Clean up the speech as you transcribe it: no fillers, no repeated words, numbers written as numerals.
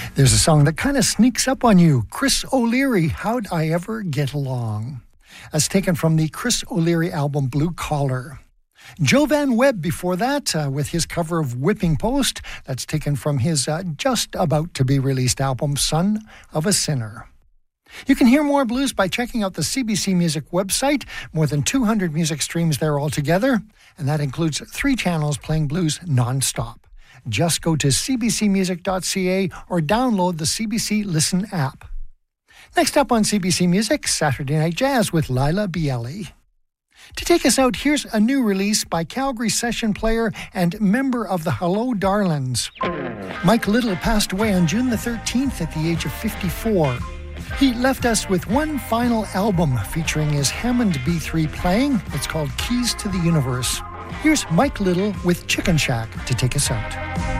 There's a song that kind of sneaks up on you. Chris O'Leary, How'd I Ever Get Along? That's taken from the Chris O'Leary album Blue Collar. Joe Van Webb before that with his cover of Whipping Post. That's taken from his just about to be released album Son of a Sinner. You can hear more blues by checking out the CBC Music website. More than 200 music streams there altogether, and that includes 3 channels playing blues non-stop. Just go to cbcmusic.ca or download the CBC Listen app. Next up on CBC Music, Saturday Night Jazz with Lila Bielli. To take us out, here's a new release by Calgary session player and member of the Hello Darlings. Mike Little passed away on June the 13th at the age of 54. He left us with one final album featuring his Hammond B3 playing. It's called Keys to the Universe. Here's Mike Little with Chicken Shack to take us out.